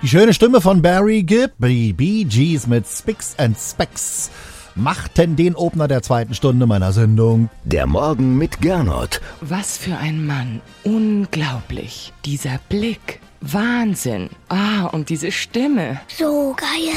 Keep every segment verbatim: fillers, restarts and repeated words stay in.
Die schöne Stimme von Barry Gibb, die Bee Gees mit Spicks and Specks, machten den Opener der zweiten Stunde meiner Sendung. Der Morgen mit Gernot. Was für ein Mann. Unglaublich. Dieser Blick. Wahnsinn. Ah, und diese Stimme. So geil.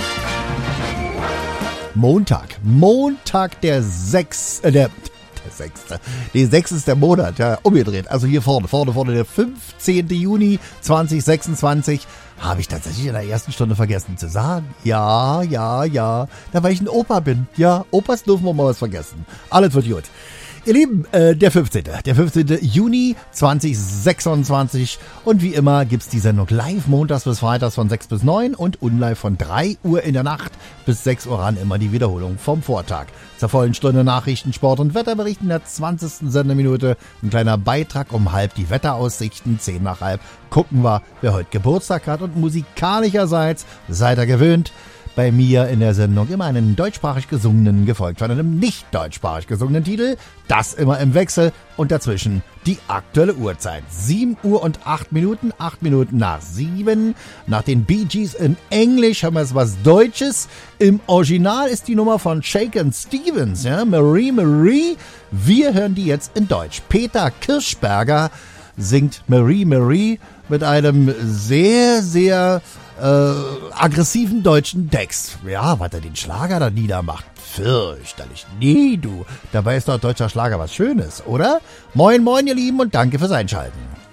Montag. Montag der sechs, äh, der, der sechste. Der sechste ist der Monat, ja, umgedreht. Also hier vorne, vorne, vorne, der fünfzehnten Juni zweitausendsechsundzwanzig. Habe ich tatsächlich in der ersten Stunde vergessen zu sagen. Ja, ja, ja. Da weil ich ein Opa bin. Ja, Opas dürfen wir mal was vergessen. Alles wird gut. Ihr Lieben, äh, der fünfzehnte Der fünfzehnten Juni zweitausendsechsundzwanzig. Und wie immer gibt's die Sendung live montags bis freitags von sechs bis neun und unlive von drei Uhr in der Nacht bis sechs Uhr ran. Immer die Wiederholung vom Vortag. Zur vollen Stunde Nachrichten, Sport und Wetterbericht in der zwanzigsten Sendeminute. Ein kleiner Beitrag um halb, die Wetteraussichten, zehn nach halb. Gucken wir, wer heute Geburtstag hat. Und musikalischerseits, seid ihr gewöhnt, bei mir in der Sendung immer einen deutschsprachig gesungenen, gefolgt von einem nicht deutschsprachig gesungenen Titel. Das immer im Wechsel und dazwischen die aktuelle Uhrzeit. sieben Uhr und acht Minuten, acht Minuten nach sieben. Nach den Bee Gees in Englisch haben wir jetzt was Deutsches. Im Original ist die Nummer von Shakin' Stevens, ja, Marie Marie. Wir hören die jetzt in Deutsch. Peter Kirschberger singt Marie Marie mit einem sehr, sehr äh, aggressiven deutschen Text. Ja, was er den Schlager da niedermacht. Fürchterlich. Nee, du. Dabei ist doch deutscher Schlager was Schönes, oder? Moin, moin, ihr Lieben, und danke fürs Einschalten.